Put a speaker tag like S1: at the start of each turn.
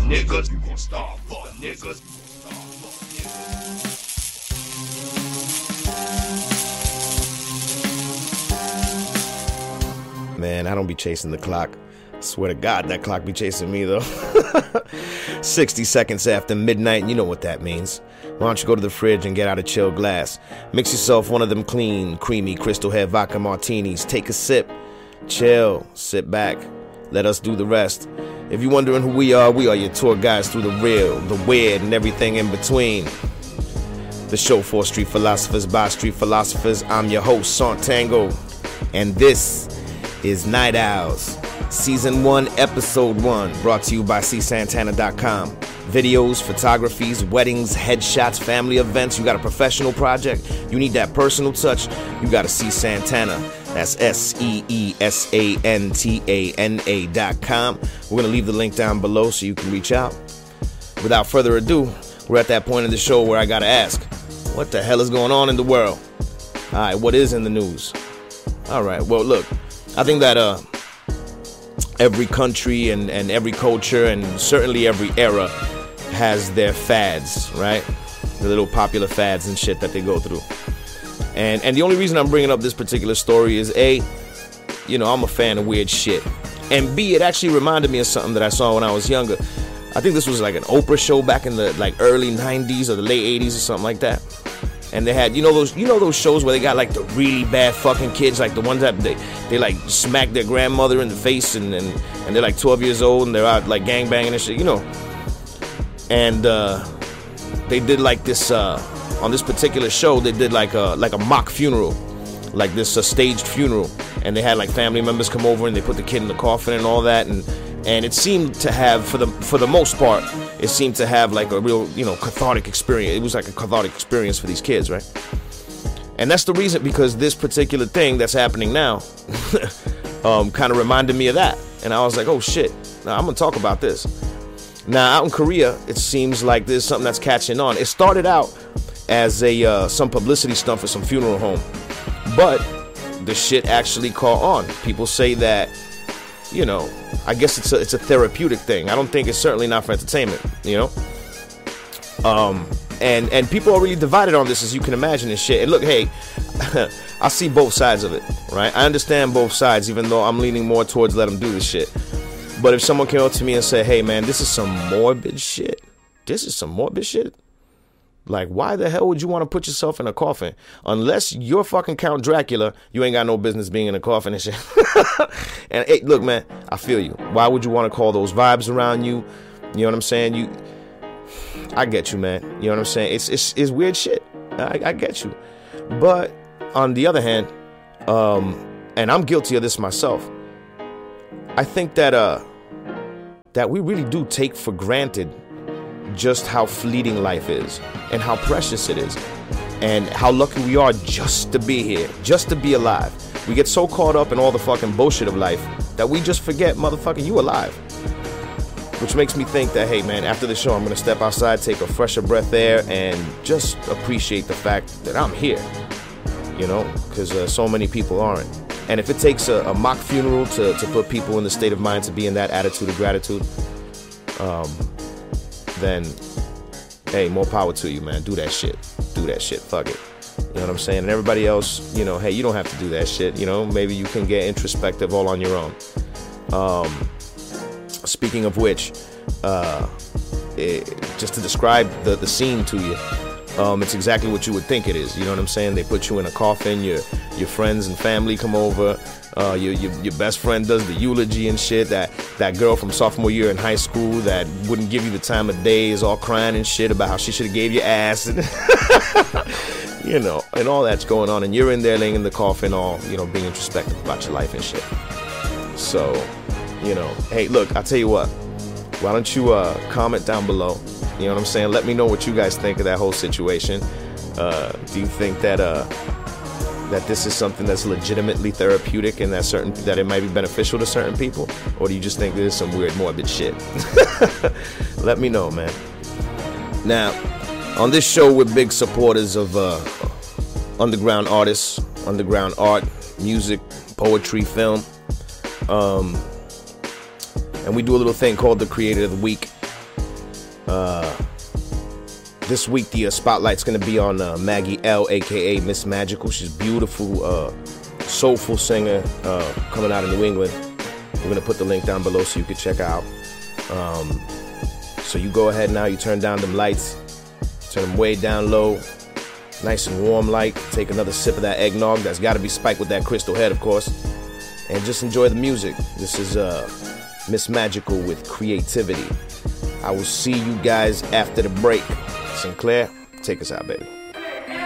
S1: niggas. You gon' starve for niggas.
S2: Man, I don't be chasing the clock. I swear to God, that clock be chasing me, though. 60 seconds after midnight, you know what that means. Why don't you go to the fridge and get out a chill glass? Mix yourself one of them clean, creamy Crystal Head vodka martinis. Take a sip, chill, sit back. Let us do the rest. If you're wondering who we are your tour guides through the real, the weird, and everything in between. The show for Street Philosophers by Street Philosophers. I'm your host, Santango, and this is Night Owls, Season 1, Episode 1, brought to you by csantana.com. Videos, photographies, weddings, headshots, family events. You got a professional project, you need that personal touch, you got to see Santana. That's SEESANTANA.com. We're going to leave the link down below so you can reach out. Without further ado, we're at that point in the show where I got to ask, what the hell is going on in the world? All right, what is in the news? All right, well, look, I think that every country and every culture and certainly every era has their fads, right? The little popular fads and shit that they go through. And the only reason I'm bringing up this particular story is A, you know, I'm a fan of weird shit. And B, it actually reminded me of something that I saw when I was younger. I think this was like an Oprah show back in the like early 90s or the late 80s or something like that. And they had, you know those shows where they got like the really bad fucking kids, like the ones that they like smack their grandmother in the face and they're like 12 years old and they're out like gangbanging and shit, you know. And they did like this on this particular show. They did like a mock funeral, like this staged funeral, and they had like family members come over and they put the kid in the coffin and all that, and it seemed to have for the most part, it seemed to have like a real, you know, cathartic experience. It was like a cathartic experience for these kids, right? And that's the reason, because this particular thing that's happening now kind of reminded me of that, and I was like, oh shit, now I'm gonna talk about this. Now out in Korea, it seems like there's something that's catching on. It started out as some publicity stunt for some funeral home, but the shit actually caught on. People say that, you know, I guess it's a therapeutic thing. I don't think it's certainly not for entertainment, you know. And people are really divided on this, as you can imagine, and shit. And look, hey, I see both sides of it, right? I understand both sides, even though I'm leaning more towards let them do this shit. But if someone came up to me and said, hey man, this is some morbid shit, like, why the hell would you want to put yourself in a coffin? Unless you're fucking Count Dracula, you ain't got no business being in a coffin and shit. And hey, look, man, I feel you. Why would you want to call those vibes around you? You know what I'm saying? I get you, man. You know what I'm saying? It's weird shit. I get you. But on the other hand, and I'm guilty of this myself, I think that we really do take for granted just how fleeting life is and how precious it is and how lucky we are just to be here, just to be alive. We get so caught up in all the fucking bullshit of life that we just forget, motherfucker, you alive. Which makes me think that, hey man, after the show I'm gonna step outside, take a fresher breath air, and just appreciate the fact that I'm here, you know, because so many people aren't. And if it takes a mock funeral to put people in the state of mind to be in that attitude of gratitude, then, hey, more power to you, man. Do that shit. Fuck it. You know what I'm saying? And everybody else, you know, hey, you don't have to do that shit. You know, maybe you can get introspective all on your own. Speaking of which, just to describe the scene to you, it's exactly what you would think it is. You know what I'm saying? They put you in a coffin. Your friends and family come over. Your best friend does the eulogy and shit. That girl from sophomore year in high school that wouldn't give you the time of day is all crying and shit about how she should have gave you ass, and you know, and all that's going on. And you're in there laying in the coffin, all, you know, being introspective about your life and shit. So, you know, hey, look, I'll tell you what. Why don't you comment down below? You know what I'm saying? Let me know what you guys think of that whole situation. Do you think that this is something that's legitimately therapeutic and that it might be beneficial to certain people? Or do you just think this is some weird morbid shit? Let me know, man. Now, on this show, we're big supporters of underground artists, underground art, music, poetry, film. And we do a little thing called the Creator of the Week. This week, the spotlight's going to be on Maggie L, a.k.a. Miss Magical. She's a beautiful, soulful singer coming out of New England. We're going to put the link down below so you can check out. So you go ahead now, you turn down them lights, turn them way down low, nice and warm light. Take another sip of that eggnog. That's got to be spiked with that Crystal Head, of course. And just enjoy the music. This is Miss Magical with Creativity. I will see you guys after the break. Sinclair, take us out, baby.